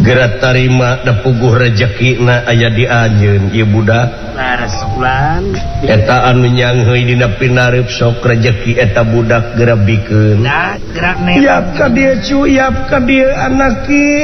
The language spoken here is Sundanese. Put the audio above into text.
gerak tarima da puguh rezeki na aya di anjeun ieu budak laras ulan eta anu nyangheuy dina pinareup sok rezeki eta budak gerak bikeun nah gerak ne yap ka dieu cu yap ka dieu anak